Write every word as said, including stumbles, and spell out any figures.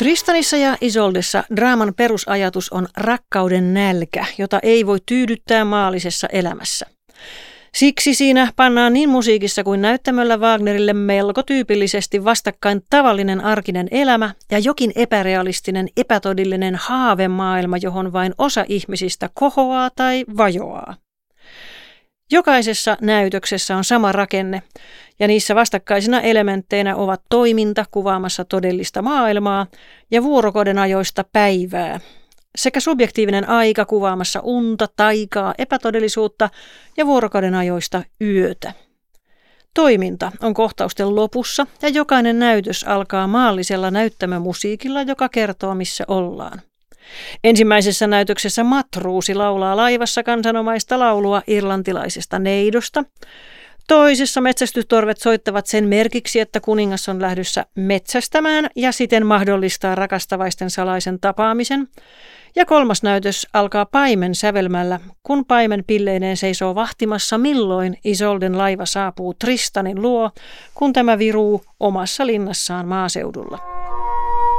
Tristanissa ja Isoldessa draaman perusajatus on rakkauden nälkä, jota ei voi tyydyttää maallisessa elämässä. Siksi siinä pannaan niin musiikissa kuin näyttämöllä Wagnerille melko tyypillisesti vastakkain tavallinen arkinen elämä ja jokin epärealistinen, epätodellinen haavemaailma, johon vain osa ihmisistä kohoaa tai vajoaa. Jokaisessa näytöksessä on sama rakenne, ja niissä vastakkaisina elementteinä ovat toiminta kuvaamassa todellista maailmaa ja vuorokauden ajoista päivää, sekä subjektiivinen aika kuvaamassa unta, taikaa, epätodellisuutta ja vuorokauden ajoista yötä. Toiminta on kohtausten lopussa ja jokainen näytös alkaa maallisella näyttämömusiikilla, joka kertoo missä ollaan. Ensimmäisessä näytöksessä matruusi laulaa laivassa kansanomaista laulua irlantilaisesta neidosta. Toisessa metsästystorvet soittavat sen merkiksi, että kuningas on lähdössä metsästämään ja siten mahdollistaa rakastavaisten salaisen tapaamisen. Ja kolmas näytös alkaa paimen sävelmällä, kun paimen pilleineen seisoo vahtimassa, milloin Isolden laiva saapuu Tristanin luo, kun tämä viruu omassa linnassaan maaseudulla.